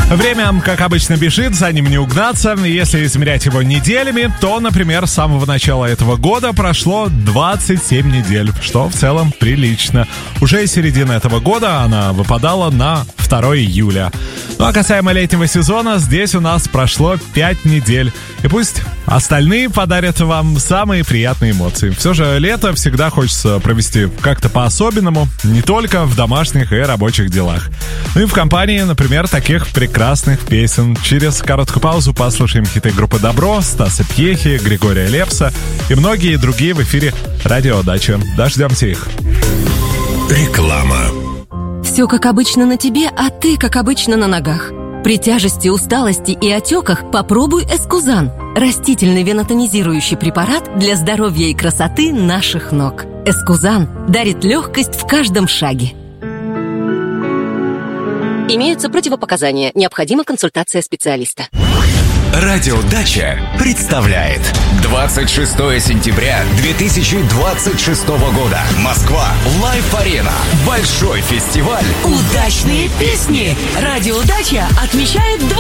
Время, как обычно, бежит, за ним не угнаться. Если измерять его неделями, то, например, с самого начала этого года прошло 27 недель, что в целом прилично. Уже из середины этого года она выпадала на 2 июля. Ну а касаемо летнего сезона, здесь у нас прошло 5 недель. И пусть остальные подарят вам самые приятные эмоции. Все же лето всегда хочется провести как-то по-особенному, не только в домашних и рабочих делах. Ну и в компании, например, таких прекрасных песен. Через короткую паузу послушаем хиты группы «Добро», Стаса Пьехи, Григория Лепса и многие другие в эфире «Радио Дача». Дождемся их. Реклама. Все как обычно на тебе, а ты как обычно на ногах. При тяжести, усталости и отеках попробуй Эскузан. Растительный венотонизирующий препарат для здоровья и красоты наших ног. Эскузан дарит легкость в каждом шаге. Имеются противопоказания. Необходима консультация специалиста. Радио Дача представляет 26 сентября 2026 года. Москва. Лайф-арена. Большой фестиваль. Удачные песни. Радио Дача отмечает